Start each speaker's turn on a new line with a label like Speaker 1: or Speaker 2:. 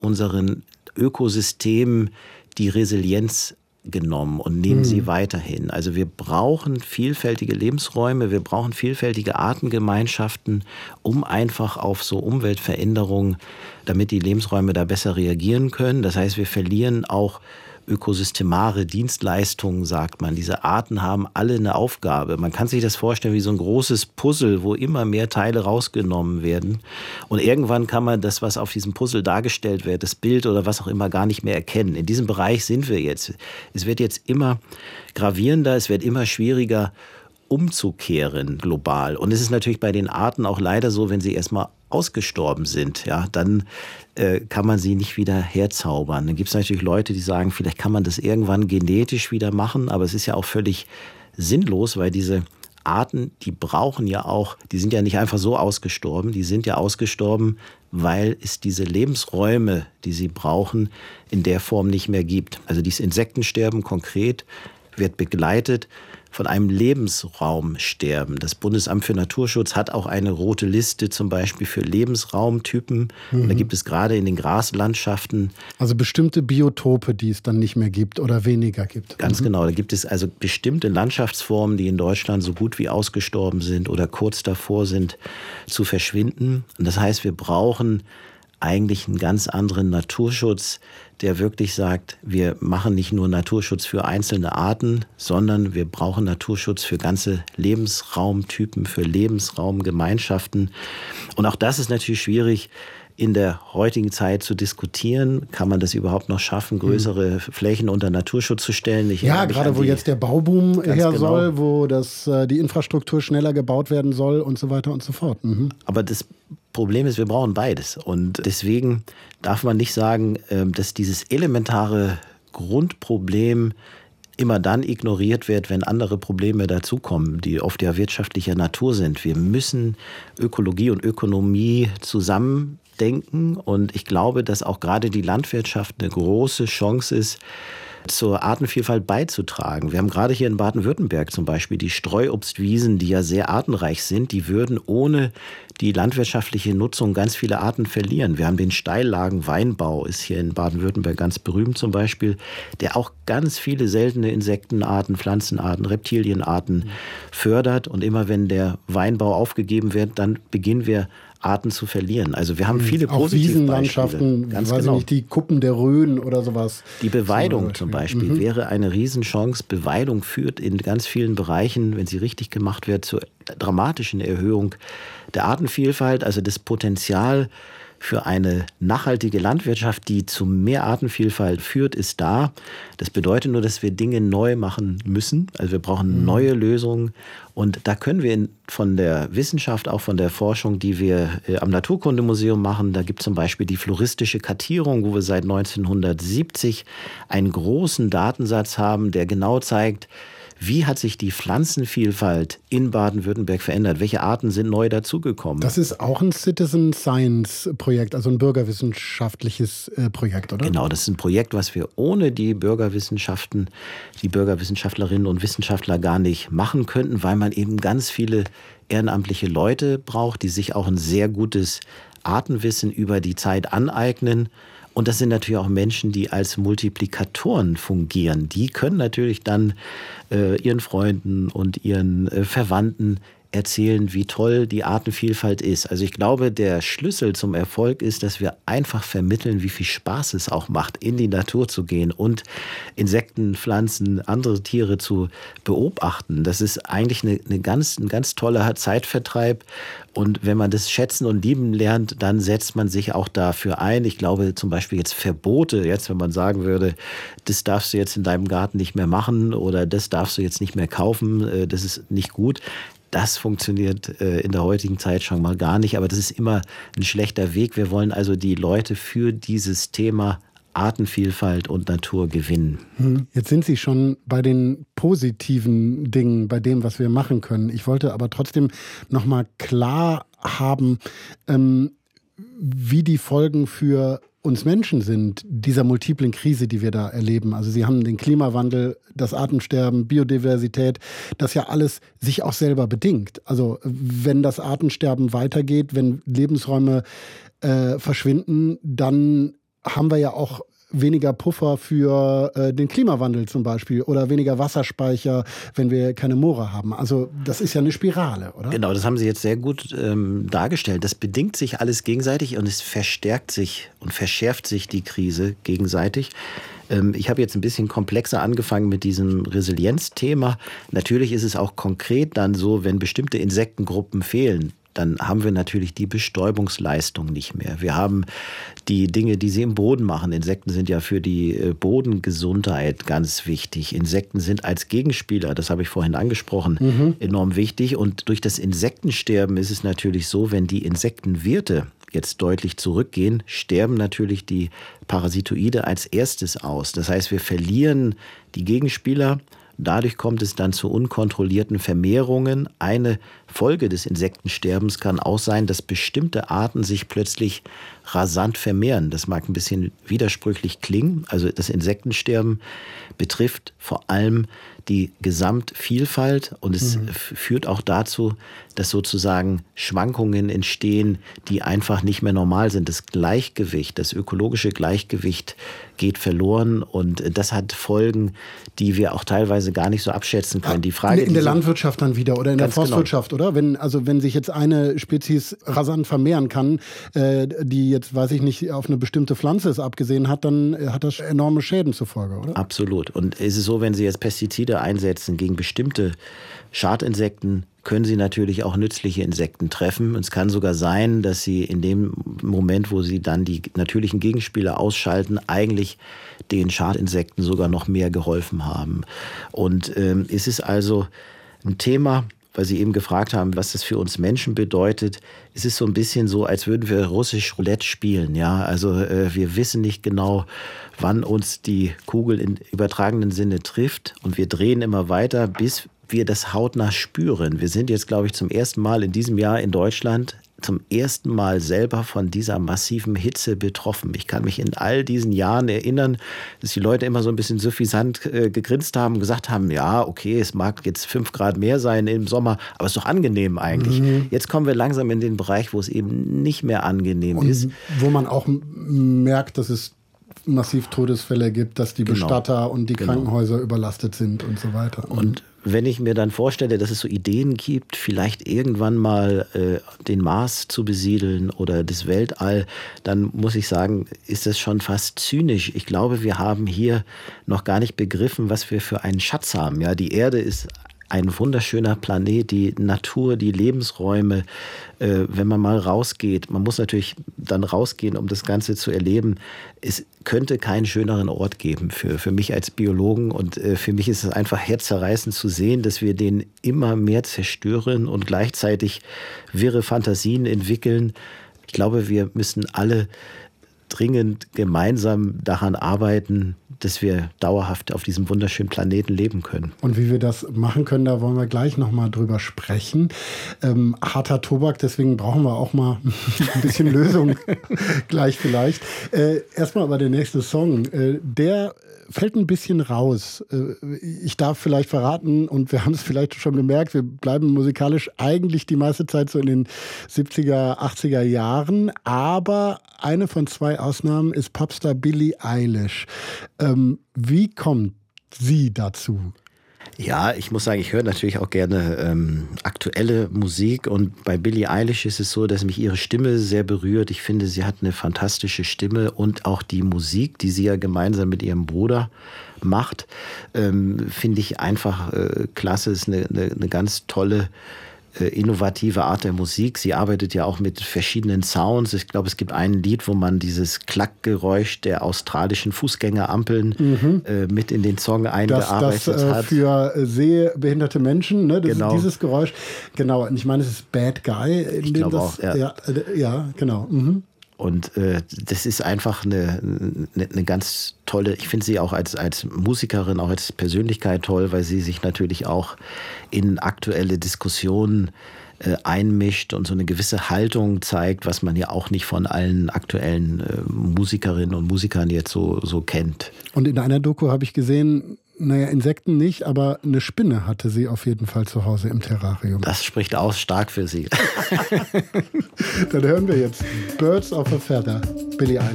Speaker 1: unseren Ökosystemen die Resilienz genommen und nehmen sie weiterhin. Also wir brauchen vielfältige Lebensräume, wir brauchen vielfältige Artengemeinschaften, um einfach auf so Umweltveränderungen, damit die Lebensräume da besser reagieren können. Das heißt, wir verlieren auch ökosystemare Dienstleistungen, sagt man. Diese Arten haben alle eine Aufgabe. Man kann sich das vorstellen wie so ein großes Puzzle, wo immer mehr Teile rausgenommen werden. Und irgendwann kann man das, was auf diesem Puzzle dargestellt wird, das Bild oder was auch immer, gar nicht mehr erkennen. In diesem Bereich sind wir jetzt. Es wird jetzt immer gravierender, es wird immer schwieriger umzukehren global. Und es ist natürlich bei den Arten auch leider so, wenn sie erstmal ausgestorben sind, ja, dann kann man sie nicht wieder herzaubern. Dann gibt es natürlich Leute, die sagen, vielleicht kann man das irgendwann genetisch wieder machen, aber es ist ja auch völlig sinnlos, weil diese Arten, die brauchen ja auch, die sind ja nicht einfach so ausgestorben, die sind ja ausgestorben, weil es diese Lebensräume, die sie brauchen, in der Form nicht mehr gibt. Also dieses Insektensterben konkret wird begleitet von einem Lebensraumsterben. Das Bundesamt für Naturschutz hat auch eine rote Liste zum Beispiel für Lebensraumtypen. Und da gibt es gerade in den Graslandschaften.
Speaker 2: Also bestimmte Biotope, die es dann nicht mehr gibt oder weniger gibt.
Speaker 1: Ganz genau. Da gibt es also bestimmte Landschaftsformen, die in Deutschland so gut wie ausgestorben sind oder kurz davor sind zu verschwinden. Und das heißt, wir brauchen eigentlich einen ganz anderen Naturschutz, der wirklich sagt, wir machen nicht nur Naturschutz für einzelne Arten, sondern wir brauchen Naturschutz für ganze Lebensraumtypen, für Lebensraumgemeinschaften. Und auch das ist natürlich schwierig in der heutigen Zeit zu diskutieren. Kann man das überhaupt noch schaffen, größere Flächen unter Naturschutz zu stellen?
Speaker 2: Ja, gerade wo jetzt der Bauboom her soll, wo die Infrastruktur schneller gebaut werden soll und so weiter und so fort.
Speaker 1: Aber das Problem ist, wir brauchen beides. Und deswegen darf man nicht sagen, dass dieses elementare Grundproblem immer dann ignoriert wird, wenn andere Probleme dazukommen, die oft ja wirtschaftlicher Natur sind. Wir müssen Ökologie und Ökonomie zusammendenken. Und ich glaube, dass auch gerade die Landwirtschaft eine große Chance ist, zur Artenvielfalt beizutragen. Wir haben gerade hier in Baden-Württemberg zum Beispiel die Streuobstwiesen, die ja sehr artenreich sind, die würden ohne die landwirtschaftliche Nutzung ganz viele Arten verlieren. Wir haben den Steillagen-Weinbau, ist hier in Baden-Württemberg ganz berühmt zum Beispiel, der auch ganz viele seltene Insektenarten, Pflanzenarten, Reptilienarten fördert. Und immer wenn der Weinbau aufgegeben wird, dann beginnen wir Arten zu verlieren. Also wir haben viele positive
Speaker 2: Wiesenlandschaften,
Speaker 1: Beispiele.
Speaker 2: Weiß ich nicht, die Kuppen der Rhön oder sowas.
Speaker 1: Die Beweidung zum Beispiel wäre eine Riesenchance. Beweidung führt in ganz vielen Bereichen, wenn sie richtig gemacht wird, zur dramatischen Erhöhung der Artenvielfalt. Also das Potenzial für eine nachhaltige Landwirtschaft, die zu mehr Artenvielfalt führt, ist da. Das bedeutet nur, dass wir Dinge neu machen müssen. Also wir brauchen neue Lösungen. Und da können wir von der Wissenschaft, auch von der Forschung, die wir am Naturkundemuseum machen, da gibt es zum Beispiel die floristische Kartierung, wo wir seit 1970 einen großen Datensatz haben, der genau zeigt, wie hat sich die Pflanzenvielfalt in Baden-Württemberg verändert? Welche Arten sind neu dazugekommen?
Speaker 2: Das ist auch ein Citizen Science Projekt, also ein bürgerwissenschaftliches Projekt, oder?
Speaker 1: Genau, das ist ein Projekt, was wir ohne die Bürgerwissenschaften, die Bürgerwissenschaftlerinnen und Wissenschaftler gar nicht machen könnten, weil man eben ganz viele ehrenamtliche Leute braucht, die sich auch ein sehr gutes Artenwissen über die Zeit aneignen. Und das sind natürlich auch Menschen, die als Multiplikatoren fungieren. Die können natürlich dann ihren Freunden und ihren Verwandten erzählen, wie toll die Artenvielfalt ist. Also ich glaube, der Schlüssel zum Erfolg ist, dass wir einfach vermitteln, wie viel Spaß es auch macht, in die Natur zu gehen und Insekten, Pflanzen, andere Tiere zu beobachten. Das ist eigentlich ein ganz toller Zeitvertreib. Und wenn man das schätzen und lieben lernt, dann setzt man sich auch dafür ein. Ich glaube zum Beispiel jetzt Verbote, jetzt wenn man sagen würde, das darfst du jetzt in deinem Garten nicht mehr machen oder das darfst du jetzt nicht mehr kaufen, das ist nicht gut. Das funktioniert in der heutigen Zeit schon mal gar nicht, aber das ist immer ein schlechter Weg. Wir wollen also die Leute für dieses Thema Artenvielfalt und Natur gewinnen.
Speaker 2: Jetzt sind Sie schon bei den positiven Dingen, bei dem, was wir machen können. Ich wollte aber trotzdem noch mal klar haben, wie die Folgen für uns Menschen sind, dieser multiplen Krise, die wir da erleben. Also Sie haben den Klimawandel, das Artensterben, Biodiversität, das ja alles sich auch selber bedingt. Also wenn das Artensterben weitergeht, wenn Lebensräume verschwinden, dann haben wir ja auch weniger Puffer für den Klimawandel zum Beispiel oder weniger Wasserspeicher, wenn wir keine Moore haben. Also das ist ja eine Spirale, oder?
Speaker 1: Genau, das haben Sie jetzt sehr gut dargestellt. Das bedingt sich alles gegenseitig und es verstärkt sich und verschärft sich die Krise gegenseitig. Ich habe jetzt ein bisschen komplexer angefangen mit diesem Resilienzthema. Natürlich ist es auch konkret dann so, wenn bestimmte Insektengruppen fehlen, dann haben wir natürlich die Bestäubungsleistung nicht mehr. Wir haben die Dinge, die sie im Boden machen. Insekten sind ja für die Bodengesundheit ganz wichtig. Insekten sind als Gegenspieler, das habe ich vorhin angesprochen, enorm wichtig. Und durch das Insektensterben ist es natürlich so, wenn die Insektenwirte jetzt deutlich zurückgehen, sterben natürlich die Parasitoide als erstes aus. Das heißt, wir verlieren die Gegenspieler. Dadurch kommt es dann zu unkontrollierten Vermehrungen. Eine Folge des Insektensterbens kann auch sein, dass bestimmte Arten sich plötzlich rasant vermehren. Das mag ein bisschen widersprüchlich klingen. Also das Insektensterben betrifft vor allem die Gesamtvielfalt und es führt auch dazu, dass sozusagen Schwankungen entstehen, die einfach nicht mehr normal sind. Das Gleichgewicht, das ökologische Gleichgewicht geht verloren und das hat Folgen, die wir auch teilweise gar nicht so abschätzen können. Die Frage,
Speaker 2: in der Landwirtschaft dann wieder oder in der Forstwirtschaft,
Speaker 1: genau.
Speaker 2: Oder? Wenn sich jetzt eine Spezies rasant vermehren kann, die jetzt, weiß ich nicht, auf eine bestimmte Pflanze es abgesehen hat, dann hat das enorme Schäden zur Folge, oder?
Speaker 1: Absolut. Und es ist so, wenn Sie jetzt Pestizide einsetzen gegen bestimmte Schadinsekten, können Sie natürlich auch nützliche Insekten treffen. Und es kann sogar sein, dass Sie in dem Moment, wo Sie dann die natürlichen Gegenspieler ausschalten, eigentlich den Schadinsekten sogar noch mehr geholfen haben. Und es ist also ein Thema, weil Sie eben gefragt haben, was das für uns Menschen bedeutet. Es ist so ein bisschen so, als würden wir russisch Roulette spielen. Ja? Also wir wissen nicht genau, wann uns die Kugel im übertragenen Sinne trifft. Und wir drehen immer weiter, bis wir das hautnah spüren. Wir sind jetzt, glaube ich, zum ersten Mal in diesem Jahr in Deutschland zum ersten Mal selber von dieser massiven Hitze betroffen. Ich kann mich in all diesen Jahren erinnern, dass die Leute immer so ein bisschen suffisant gegrinst haben und gesagt haben, ja, okay, es mag jetzt 5 Grad mehr sein im Sommer, aber es ist doch angenehm eigentlich. Jetzt kommen wir langsam in den Bereich, wo es eben nicht mehr angenehm ist.
Speaker 2: Wo man auch merkt, dass es massiv Todesfälle gibt, dass die Bestatter und die Krankenhäuser überlastet sind und so weiter.
Speaker 1: Und wenn ich mir dann vorstelle, dass es so Ideen gibt, vielleicht irgendwann mal den Mars zu besiedeln oder das Weltall, dann muss ich sagen, ist das schon fast zynisch. Ich glaube, wir haben hier noch gar nicht begriffen, was wir für einen Schatz haben. Ja, die Erde ist ein wunderschöner Planet, die Natur, die Lebensräume, wenn man mal rausgeht. Man muss natürlich dann rausgehen, um das Ganze zu erleben. Es könnte keinen schöneren Ort geben für mich als Biologen. Und für mich ist es einfach herzzerreißend zu sehen, dass wir den immer mehr zerstören und gleichzeitig wirre Fantasien entwickeln. Ich glaube, wir müssen alle dringend gemeinsam daran arbeiten, dass wir dauerhaft auf diesem wunderschönen Planeten leben können.
Speaker 2: Und wie wir das machen können, da wollen wir gleich nochmal drüber sprechen. Harter Tobak, deswegen brauchen wir auch mal ein bisschen Lösung gleich vielleicht. Erstmal aber der nächste Song, der fällt ein bisschen raus. Ich darf vielleicht verraten, und wir haben es vielleicht schon gemerkt, wir bleiben musikalisch eigentlich die meiste Zeit so in den 70er, 80er Jahren, aber eine von 2 Ausnahmen ist Popstar Billie Eilish. Wie kommt sie dazu?
Speaker 1: Ja, ich muss sagen, ich höre natürlich auch gerne aktuelle Musik und bei Billie Eilish ist es so, dass mich ihre Stimme sehr berührt. Ich finde, sie hat eine fantastische Stimme und auch die Musik, die sie ja gemeinsam mit ihrem Bruder macht, finde ich einfach klasse. Ist eine ganz tolle innovative Art der Musik. Sie arbeitet ja auch mit verschiedenen Sounds. Ich glaube, es gibt ein Lied, wo man dieses Klackgeräusch der australischen Fußgängerampeln mit in den Song eingearbeitet hat.
Speaker 2: Für sehbehinderte Menschen, ne? Dieses Geräusch. Genau, und ich meine, es ist Bad Guy.
Speaker 1: Ich glaube auch, ja.
Speaker 2: Ja, genau.
Speaker 1: Und das ist einfach eine ganz tolle, ich finde sie auch als Musikerin, auch als Persönlichkeit toll, weil sie sich natürlich auch in aktuelle Diskussionen einmischt und so eine gewisse Haltung zeigt, was man ja auch nicht von allen aktuellen Musikerinnen und Musikern jetzt so kennt.
Speaker 2: Und in einer Doku habe ich gesehen, naja, Insekten nicht, aber eine Spinne hatte sie auf jeden Fall zu Hause im Terrarium.
Speaker 1: Das spricht auch stark für sie.
Speaker 2: Dann hören wir jetzt Birds of a Feather, Billie Eilish.